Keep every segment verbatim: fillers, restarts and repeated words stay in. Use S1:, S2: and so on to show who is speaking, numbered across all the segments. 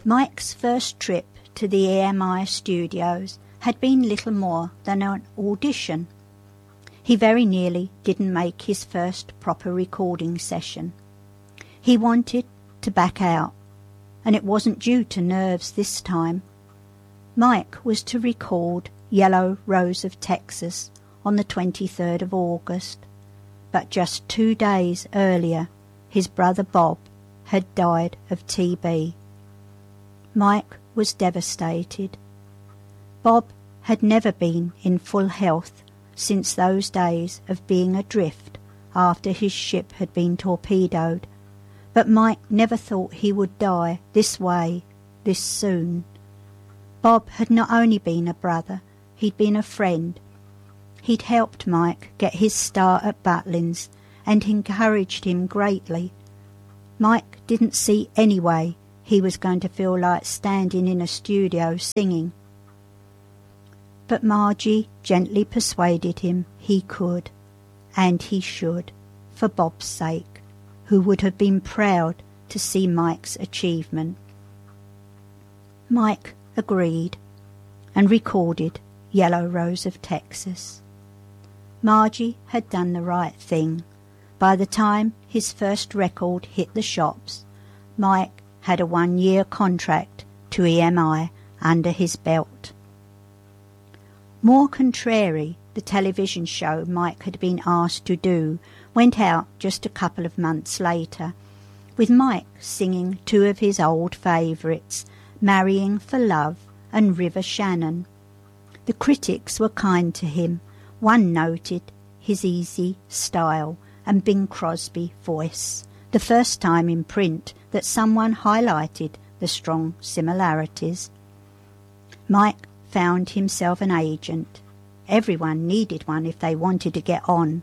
S1: Mike's first trip to the E M I studios had been little more than an audition. He very nearly didn't make his first proper recording session. He wanted to back out, and it wasn't due to nerves this time. Mike was to record Yellow Rose of Texas on the twenty-third of August, but just two days earlier his brother Bob had died of T B. Mike was devastated. Bob had never been in full health since those days of being adrift after his ship had been torpedoed, but Mike never thought he would die this way, this soon. Bob had not only been a brother, he'd been a friend. He'd helped Mike get his start at Butlins and encouraged him greatly. Mike didn't see any way he was going to feel like standing in a studio singing. But Margie gently persuaded him he could, and he should, for Bob's sake, who would have been proud to see Mike's achievement. Mike agreed and recorded Yellow Rose of Texas. Margie had done the right thing. By the time his first record hit the shops, Mike had a one-year contract to E M I under his belt. More Contrary, the television show Mike had been asked to do, went out just a couple of months later, with Mike singing two of his old favourites, Marrying for Love and River Shannon. The critics were kind to him. One noted his easy style and Bing Crosby voice, the first time in print that someone highlighted the strong similarities. Mike found himself an agent. Everyone needed one if they wanted to get on.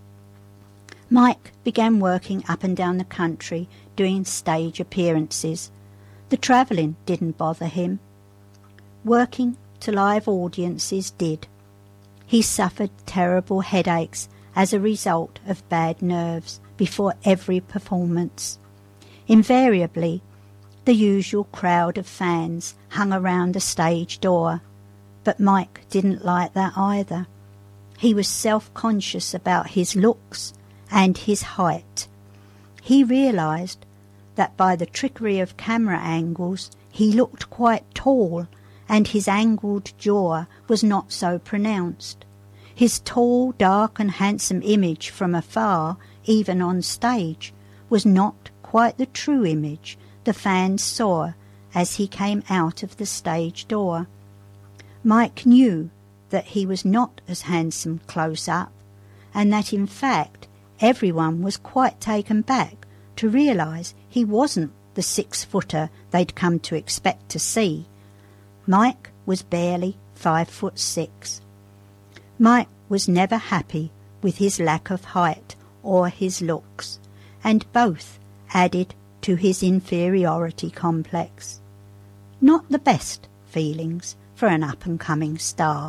S1: Mike began working up and down the country, doing stage appearances. The travelling didn't bother him. Working to live audiences did. He suffered terrible headaches as a result of bad nerves before every performance. Invariably, the usual crowd of fans hung around the stage door, but Mike didn't like that either. He was self-conscious about his looks and his height. He realised that by the trickery of camera angles he looked quite tall, and his angled jaw was not so pronounced. His tall, dark and handsome image from afar, even on stage, was not quite the true image the fans saw as he came out of the stage door. Mike knew that he was not as handsome close up, and that in fact everyone was quite taken back to realise he wasn't the six-footer they'd come to expect to see. Mike was barely five foot six. Mike was never happy with his lack of height or his looks, and both added to his inferiority complex. Not the best feelings for an up-and-coming star.